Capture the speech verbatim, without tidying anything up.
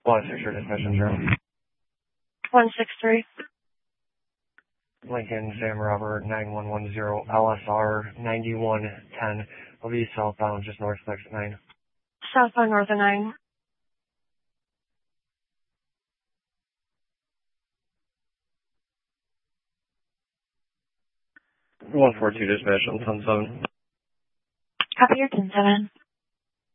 one six three dispatch zero. one six three. Lincoln Sam Robert nine one one zero L S R ninety-one ten. Will be southbound just north of exit nine. Southbound north of nine. one four two dispatch on ten seven. Copy your ten seven.